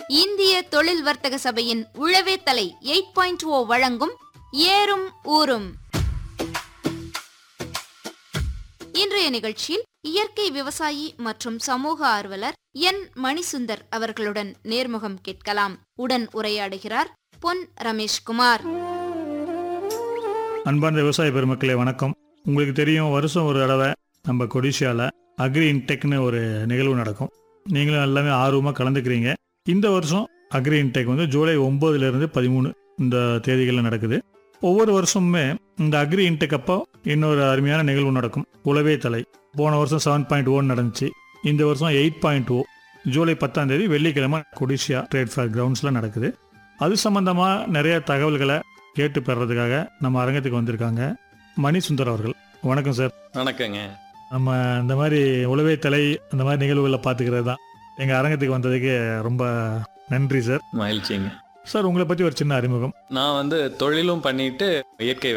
இந்திய தொழில் வர்த்தக சபையின் உழவே தலை 8.0 வழங்கும் ஏறும் ஊரும். இன்றைய நிகழ்ச்சியில் இயற்கை விவசாயி மற்றும் சமூக ஆர்வலர் என் மணிசுந்தர் அவர்களுடன் நேர்முகம் கேட்கலாம். உடன் உரையாடுகிறார் பொன் ரமேஷ்குமார். அன்பார்ந்த விவசாய பெருமக்களே வணக்கம். உங்களுக்கு தெரியும், வருஷம் ஒரு தடவை நம்ம கொடிஷியாவில் அக்ரி இன்டெக்னு ஒரு நிகழ்வு நடக்கும். நீங்களும் எல்லாமே ஆர்வமாக கலந்துக்கிறீங்க. இந்த வருஷம் அக்ரி இன்டெக் வந்து ஜூலை 9லேருந்து 13 இந்த தேதிகளில் நடக்குது. ஒவ்வொரு வருஷமுமே இந்த அக்ரி இன்டெக் அப்போ இன்னொரு அருமையான நிகழ்வு நடக்கும், உழவே தலை. போன வருஷம் 7.1 நடந்துச்சு. இந்த வருஷம் 8.0 ஜூலை 10ஆம் தேதி வெள்ளிக்கிழமை கொடிஷியா ட்ரேட் ஃபேர் கிரவுண்ட்ஸில் நடக்குது. அது சம்பந்தமாக நிறைய தகவல்களை கேட்டு பெறதுக்காக நம்ம அரங்கத்துக்கு வந்திருக்காங்க மணிசுந்தர் அவர்கள். வணக்கம் சார். வணக்கங்க. நம்ம இந்த மாதிரி உழவே தலை அந்த மாதிரி நிகழ்வுகளை பார்த்துக்கிறது தான். எங்கள் அரங்கத்துக்கு வந்ததுக்கு ரொம்ப நன்றி சார். மகிழ்ச்சிங்க சார். உங்களை பற்றி ஒரு சின்ன அறிமுகம். நான் தொழிலும் பண்ணிட்டு இயற்கை